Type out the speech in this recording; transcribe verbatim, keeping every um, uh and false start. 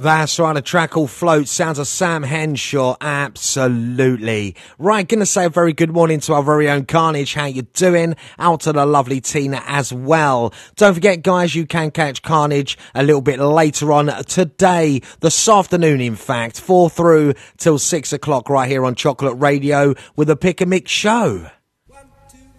That's right, a track called Float. Sounds of Sam Henshaw. Absolutely. Right, gonna say a very good morning to our very own Carnage. How you doing? Out to the lovely Tina as well. Don't forget, guys, you can catch Carnage a little bit later on today, this afternoon, in fact, four through till six o'clock right here on Chocolate Radio with a Pick and Mix show.